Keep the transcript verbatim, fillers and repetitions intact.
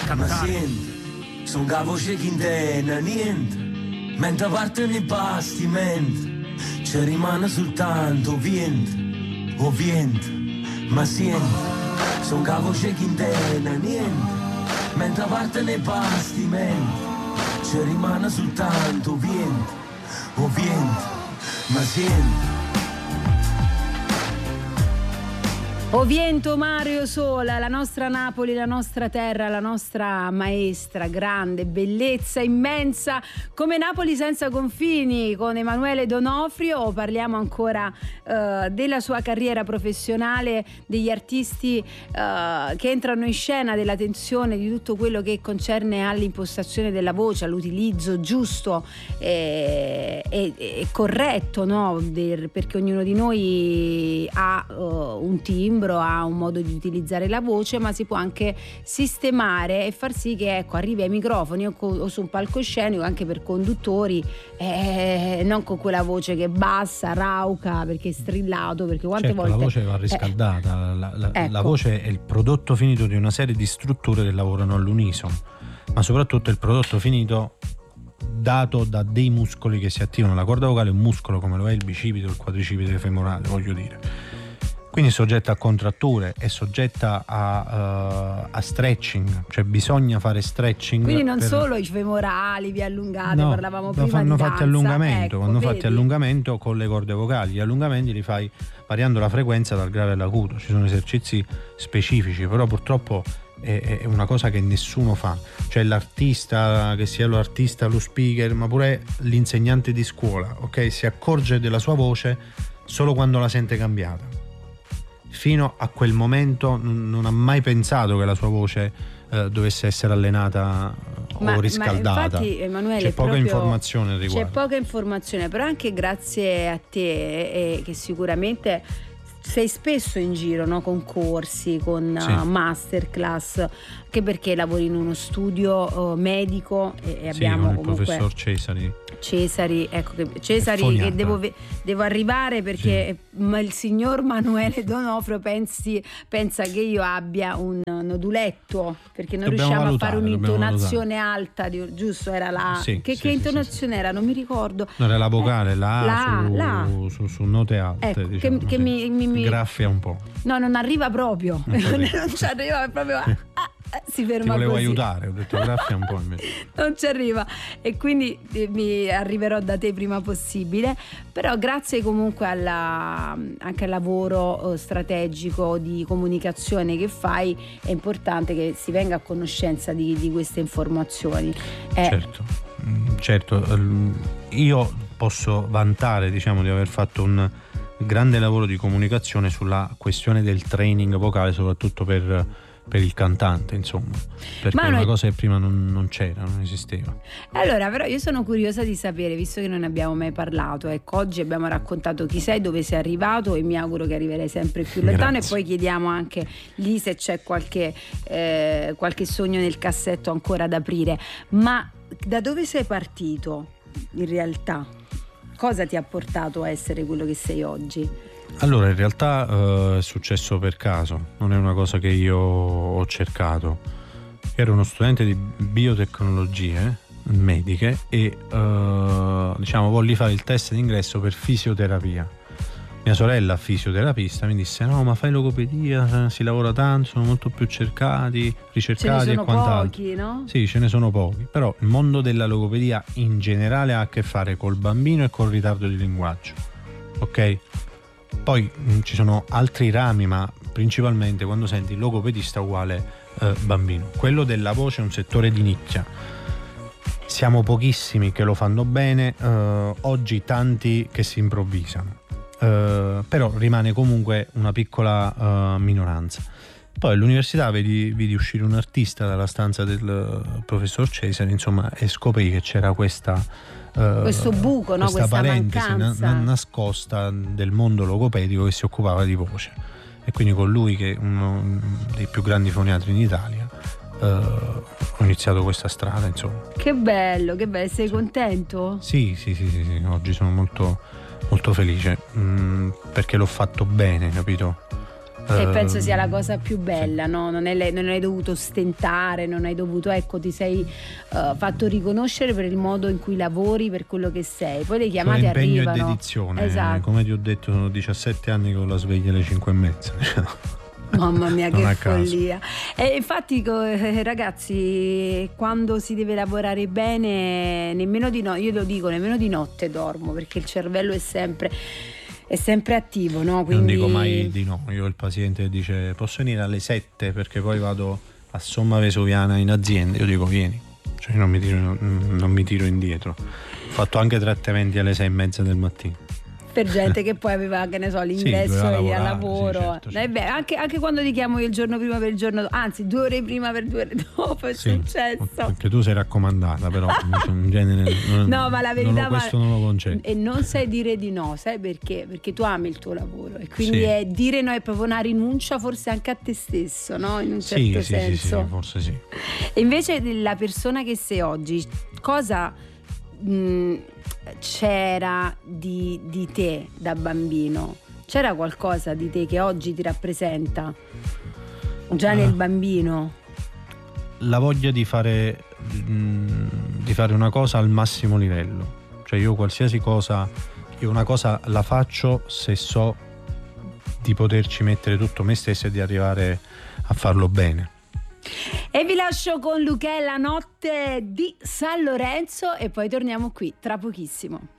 cantare. Ma senti, son la voce che intende niente, mentre parte nei bastimenti ci rimane soltanto vento, o vento. Ma senti, son la voce che intende niente, mentre parte nei bastimenti ci rimane soltanto vento, o vento. Ma senti. O Viento, Mario Sola, la nostra Napoli, la nostra terra, la nostra maestra, grande, bellezza immensa, come Napoli senza confini, con Emanuele D'Onofrio. Parliamo ancora uh, della sua carriera professionale, degli artisti uh, che entrano in scena, della tensione, di tutto quello che concerne all'impostazione della voce, all'utilizzo giusto e, e, e corretto, no? Der, perché ognuno di noi ha uh, un timbro, ha un modo di utilizzare la voce, ma si può anche sistemare e far sì che, ecco, arrivi ai microfoni o, co- o su un palcoscenico, anche per conduttori, eh, non con quella voce che è bassa, rauca, perché è strillato, perché quante certo, volte la voce va riscaldata, eh, la, la, ecco. la voce è il prodotto finito di una serie di strutture che lavorano all'unisono, ma soprattutto è il prodotto finito dato da dei muscoli che si attivano. La corda vocale è un muscolo come lo è il bicipite o il quadricipite femorale, voglio dire. Quindi è soggetta a contratture, è soggetta a, uh, a stretching, cioè bisogna fare stretching. Quindi non per... solo i femorali, vi allungate, no, parlavamo prima fanno di fatti danza. allungamento, ecco, quando vedi? fatti allungamento con le corde vocali. Gli allungamenti li fai variando la frequenza dal grave all'acuto. Ci sono esercizi specifici, però purtroppo è, è una cosa che nessuno fa. Cioè l'artista, che sia l'artista, lo speaker, ma pure l'insegnante di scuola, ok, si accorge della sua voce solo quando la sente cambiata. Fino a quel momento non ha mai pensato che la sua voce eh, dovesse essere allenata ma, o riscaldata. Ma infatti, Emanuele, c'è poca proprio, informazione al riguardo. C'è poca informazione, però anche grazie a te, eh, che sicuramente sei spesso in giro, no? Con corsi, con sì. uh, masterclass, anche perché lavori in uno studio uh, medico e, e sì, abbiamo con il comunque professor Cesari. Cesari, ecco che Cesari Foniata. che devo, devo arrivare perché sì. ma il signor Manuele D'Onofrio pensi, pensa che io abbia un noduletto, perché non dobbiamo riusciamo valutare, a fare un'intonazione alta di, giusto, era la sì, che, sì, che sì, intonazione sì, era? Non mi ricordo. No, era la vocale, eh, la, la, su, la. Su, su note alte, ecco, diciamo, che, che sì. mi, mi, mi graffia un po'. No, non arriva proprio, non, non ci arriva proprio a, a, si ferma. Ti volevo così. aiutare, ho detto graffia un po' invece. Non ci arriva, e quindi eh, mi arriverò da te prima possibile, però grazie comunque alla, anche al lavoro eh, strategico di comunicazione che fai, è importante che si venga a conoscenza di, di queste informazioni. Eh, certo, certo, io posso vantare, diciamo, di aver fatto un grande lavoro di comunicazione sulla questione del training vocale, soprattutto per per il cantante, insomma, perché Ma è una noi... cosa che prima non, non c'era, non esisteva. Allora, però io sono curiosa di sapere, visto che non ne abbiamo mai parlato, ecco, oggi abbiamo raccontato chi sei, dove sei arrivato, e mi auguro che arriverai sempre più lontano. Grazie. E poi chiediamo anche lì se c'è qualche eh, qualche sogno nel cassetto ancora da aprire. Ma da dove sei partito in realtà? Cosa ti ha portato a essere quello che sei oggi? Allora, in realtà uh, è successo per caso, non è una cosa che io ho cercato. Ero uno studente di biotecnologie mediche e uh, diciamo volli fare il test d'ingresso per fisioterapia. Mia sorella, fisioterapista, mi disse: no, ma fai logopedia, si lavora tanto, sono molto più cercati, ricercati e quant'altro. Ce ne sono pochi, no? Sì, ce ne sono pochi, però il mondo della logopedia in generale ha a che fare col bambino e col ritardo di linguaggio, ok? Poi mh, ci sono altri rami, ma principalmente quando senti logopedista uguale eh, bambino. Quello della voce è un settore di nicchia. Siamo pochissimi che lo fanno bene, eh, oggi tanti che si improvvisano, eh, però rimane comunque una piccola eh, minoranza. Poi all'università vedi, vedi uscire un artista dalla stanza del professor Cesari, insomma, e scoprì che c'era questa Uh, questo buco, no? questa, questa parentesi mancanza na- nascosta del mondo logopedico che si occupava di voce, e quindi con lui, che è uno dei più grandi foniatri in Italia, uh, ho iniziato questa strada, insomma. Che bello, che bello, sei contento? Sì, sì, sì, sì, sì. Oggi sono molto, molto felice, mh, perché l'ho fatto bene, capito? E penso sia la cosa più bella, sì. no? Non, è, non hai dovuto stentare, non hai dovuto, ecco, ti sei uh, fatto riconoscere per il modo in cui lavori, per quello che sei. Poi le chiamate Con impegno arrivano. E dedizione, esatto. Come ti ho detto, sono diciassette anni con la sveglia alle cinque e mezza. Mamma mia, che follia. E infatti, ragazzi, quando si deve lavorare bene, nemmeno di no, io lo dico, nemmeno di notte dormo, perché il cervello è sempre è sempre attivo, no? Quindi... Io non dico mai di no. Io il paziente dice posso venire alle sette perché poi vado a Somma Vesuviana in azienda, io dico vieni, cioè non mi tiro, non mi tiro indietro. Ho fatto anche trattamenti alle sei e mezza del mattino per gente che poi aveva, che ne so, l'ingresso sì, al lavoro. Sì, certo, certo. Eh beh, anche, anche quando ti chiamo io il giorno prima per il giorno dopo, anzi due ore prima per due ore dopo, è sì, successo. Perché tu sei raccomandata, però in genere non, no, ma la verità non, questo non lo concedo. E non sai dire di no, sai perché? Perché tu ami il tuo lavoro e quindi sì. è, dire no è proprio una rinuncia forse anche a te stesso, no? In un certo sì, senso. Sì, sì, sì, forse sì. E invece la persona che sei oggi, cosa mh, c'era di, di te da bambino? C'era qualcosa di te che oggi ti rappresenta già uh, nel bambino? La voglia di fare mh, di fare una cosa al massimo livello. Cioè io qualsiasi cosa, io una cosa la faccio se so di poterci mettere tutto me stesso e di arrivare a farlo bene. E vi lascio con Luchè, La notte di San Lorenzo, e poi torniamo qui tra pochissimo.